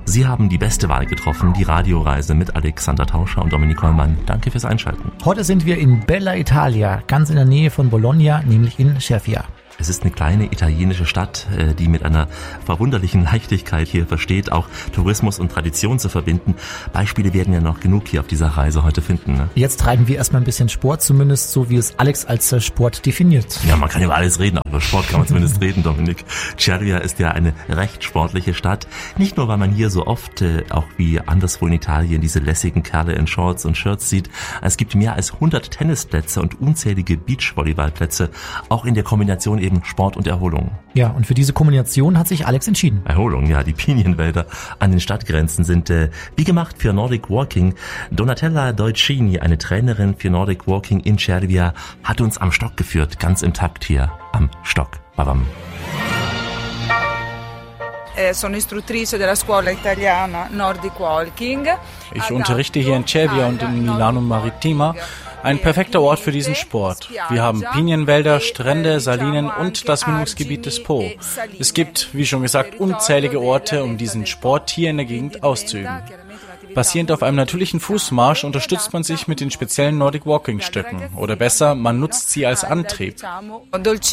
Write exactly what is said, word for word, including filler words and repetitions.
Sie haben die beste Wahl getroffen, die Radioreise mit Alexander Tauscher und Dominik Hollmann. Danke fürs Einschalten. Heute sind wir in Bella Italia, ganz in der Nähe von Bologna, nämlich in Cervia. Es ist eine kleine italienische Stadt, die mit einer verwunderlichen Leichtigkeit hier versteht, auch Tourismus und Tradition zu verbinden. Beispiele werden ja noch genug hier auf dieser Reise heute finden. Ne? Jetzt treiben wir erstmal ein bisschen Sport, zumindest so wie es Alex als Sport definiert. Ja, man kann über alles reden, aber über Sport kann man zumindest reden, Dominik. Cervia ist ja eine recht sportliche Stadt. Nicht nur, weil man hier so oft, äh, auch wie anderswo in Italien, diese lässigen Kerle in Shorts und Shirts sieht. Es gibt mehr als hundert Tennisplätze und unzählige Beachvolleyballplätze, auch in der Kombination eben Sport und Erholung. Ja, und für diese Kombination hat sich Alex entschieden. Erholung, ja, die Pinienwälder an den Stadtgrenzen sind äh, wie gemacht für Nordic Walking. Donatella Deutschini, eine Trainerin für Nordic Walking in Cervia, hat uns am Stock geführt, ganz im Takt hier am Stock. Babam. Sono istruttrice della scuola italiana Nordic Walking. Ich unterrichte hier in Cervia und in Milano Maritima. Ein perfekter Ort für diesen Sport. Wir haben Pinienwälder, Strände, Salinen und das Mündungsgebiet des Po. Es gibt, wie schon gesagt, unzählige Orte, um diesen Sport hier in der Gegend auszuüben. Basierend auf einem natürlichen Fußmarsch unterstützt man sich mit den speziellen Nordic Walking Stöcken. Oder besser, man nutzt sie als Antrieb.